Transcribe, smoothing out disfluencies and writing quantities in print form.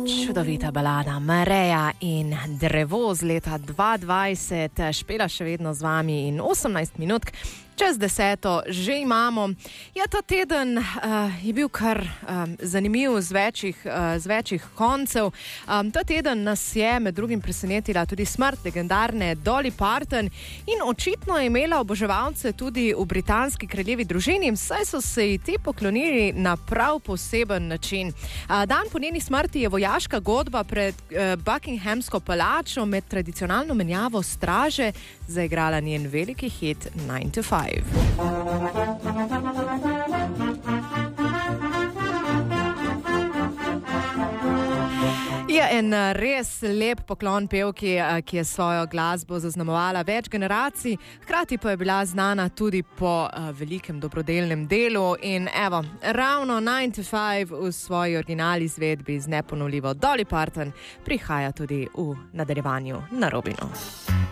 Čudovita balada Mareja in drevo z leta 2020, Špela še vedno z vami in 18 minut čez 10 že imamo. Ja, ta teden je bil kar zanimiv z večjih koncev. Ta teden nas je med drugim presenetila tudi smrt legendarne Dolly Parton in očitno je imela oboževalce tudi v britanski kraljevi družini, saj so se ji ti poklonili na prav poseben način. Dan po njeni smrti je vojaška godba pred Buckinghamsko palačo med tradicionalno menjavo straže zaigrala njen veliki hit 9 to 5. Je en res lep poklon pevki, ki je svojo glasbo zaznamovala več generacij, hkrati pa je bila znana tudi po velikem dobrodelnem delu in evo, ravno 9 to 5 v svoji originalni izvedbi z neponovljivo Dolly Parton prihaja tudi v nadaljevanju na Robinu.